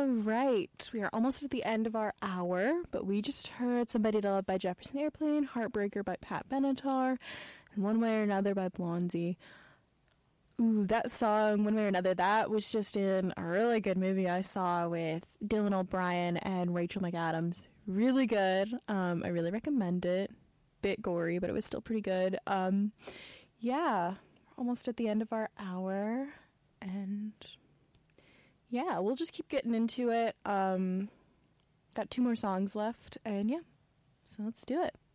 All right, we are almost at the end of our hour, but we just heard Somebody to Love by Jefferson Airplane, Heartbreaker by Pat Benatar, and One Way or Another by Blondie. Ooh, that song, One Way or Another, that was just in a really good movie I saw with Dylan O'Brien and Rachel McAdams. Really good. I really recommend it. Bit gory, but it was still pretty good. Yeah, almost at the end of our hour, and yeah, we'll just keep getting into it. Got 2 more songs left, and yeah, so let's do it.